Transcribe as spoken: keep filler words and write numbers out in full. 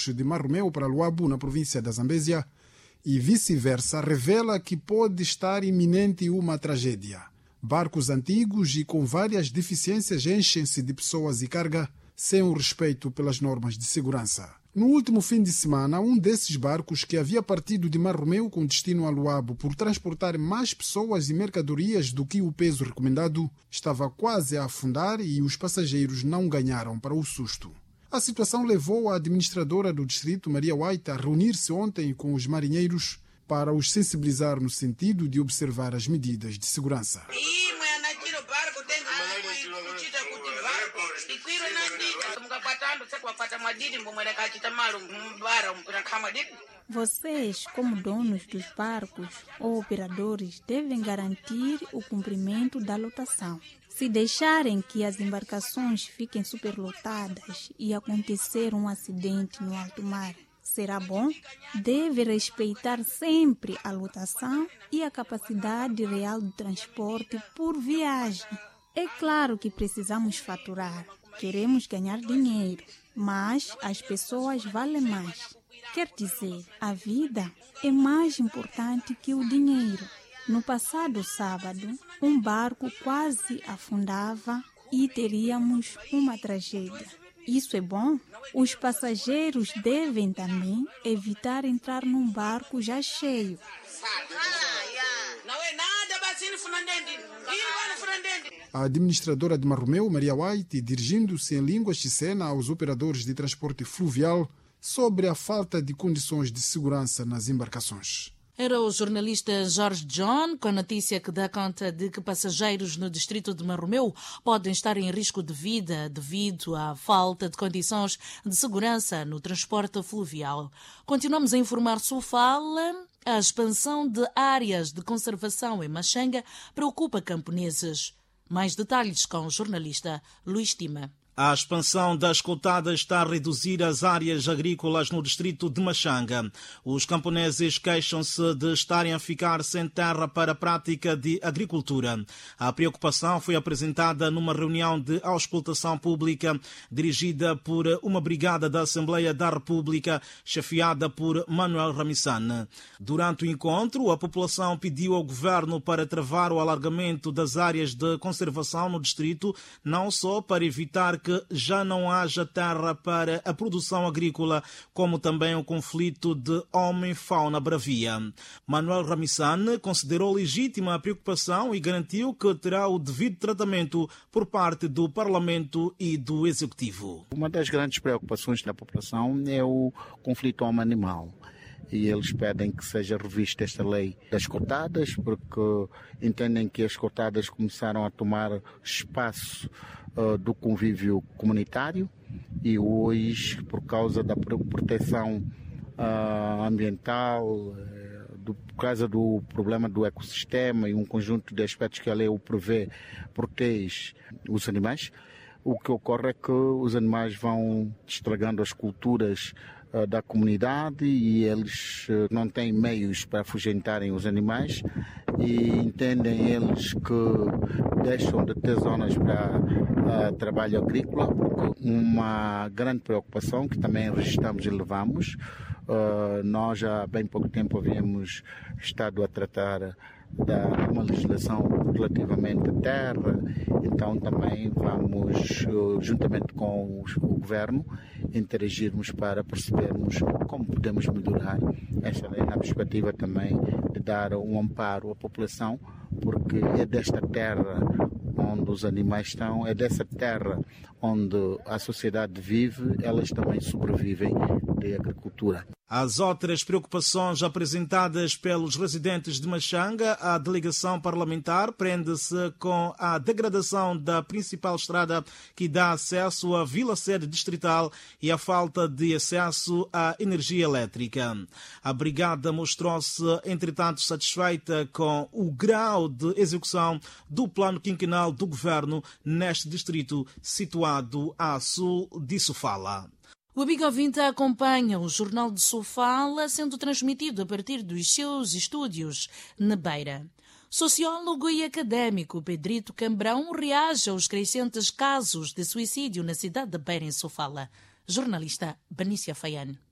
transportes de Marromeu para Luabo, na província da Zambésia, e vice-versa, revela que pode estar iminente uma tragédia. Barcos antigos e com várias deficiências enchem-se de pessoas e carga sem o respeito pelas normas de segurança. No último fim de semana, um desses barcos que havia partido de Marromeu com destino a Luabo por transportar mais pessoas e mercadorias do que o peso recomendado, estava quase a afundar e os passageiros não ganharam para o susto. A situação levou a administradora do distrito, Maria White, a reunir-se ontem com os marinheiros para os sensibilizar no sentido de observar as medidas de segurança. Vocês, como donos dos barcos ou operadores, devem garantir o cumprimento da lotação. Se deixarem que as embarcações fiquem superlotadas e acontecer um acidente no alto mar, será bom? Deve respeitar sempre a lotação e a capacidade real de transporte por viagem. É claro que precisamos faturar, queremos ganhar dinheiro, mas as pessoas valem mais. Quer dizer, a vida é mais importante que o dinheiro. No passado sábado, um barco quase afundava e teríamos uma tragédia. Isso é bom? Os passageiros devem também evitar entrar num barco já cheio. A administradora de Marromeu, Maria White, dirigindo-se em línguas de cena aos operadores de transporte fluvial sobre a falta de condições de segurança nas embarcações. Era o jornalista Jorge John com a notícia que dá conta de que passageiros no distrito de Marromeu podem estar em risco de vida devido à falta de condições de segurança no transporte fluvial. Continuamos a informar Sofala. A expansão de áreas de conservação em Machanga preocupa camponeses. Mais detalhes com o jornalista Luís Tima. A expansão das cotadas está a reduzir as áreas agrícolas no distrito de Machanga. Os camponeses queixam-se de estarem a ficar sem terra para a prática de agricultura. A preocupação foi apresentada numa reunião de auscultação pública dirigida por uma brigada da Assembleia da República, chefiada por Manuel Ramissane. Durante o encontro, a população pediu ao governo para travar o alargamento das áreas de conservação no distrito, não só para evitar que já não haja terra para a produção agrícola, como também o conflito de homem-fauna bravia. Manuel Ramissane considerou legítima a preocupação e garantiu que terá o devido tratamento por parte do Parlamento e do Executivo. Uma das grandes preocupações da população é o conflito homem-animal. E eles pedem que seja revista esta lei das cotadas, porque entendem que as cotadas começaram a tomar espaço uh, do convívio comunitário e hoje, por causa da proteção uh, ambiental, uh, do, por causa do problema do ecossistema e um conjunto de aspectos que a lei o prevê, protege os animais, o que ocorre é que os animais vão estragando as culturas da comunidade e eles não têm meios para afugentarem os animais e entendem eles que deixam de ter zonas para uh, trabalho agrícola, porque uma grande preocupação que também registramos e levamos, uh, nós há bem pouco tempo havíamos estado a tratar da uma legislação relativamente à terra, então também vamos, juntamente com o governo, interagirmos para percebermos como podemos melhorar esta lei, na perspectiva também de dar um amparo à população, porque é desta terra onde os animais estão, é dessa terra onde a sociedade vive, elas também sobrevivem de agricultura. As outras preocupações apresentadas pelos residentes de Machanga, a delegação parlamentar prende-se com a degradação da principal estrada que dá acesso à vila-sede distrital e a falta de acesso à energia elétrica. A brigada mostrou-se, entretanto, satisfeita com o grau de execução do plano quinquenal do governo neste distrito situado a sul de Sofala. O amigo ouvinte acompanha o Jornal de Sofala, sendo transmitido a partir dos seus estúdios na Beira. Sociólogo e académico Pedrito Cambrão reage aos crescentes casos de suicídio na cidade de Beira, em Sofala. Jornalista Benícia Faiane.